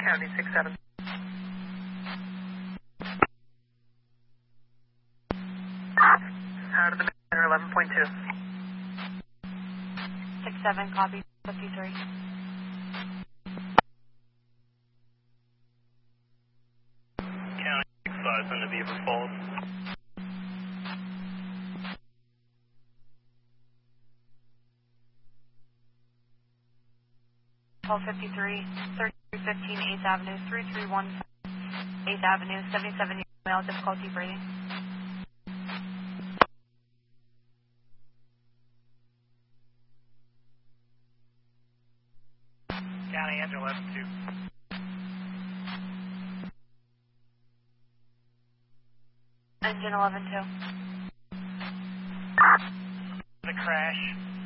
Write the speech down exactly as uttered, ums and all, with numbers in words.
County six seven. Out of the Banner eleven point two. six seven, copy, fifty-three. County six five, send to Beaver Falls. twelve fifty-three, thirty-three fifteen, eighth Avenue, three three one eighth Avenue, seventy-seven male, difficulty breathing. County engine eleven two. Engine eleven two. The crash.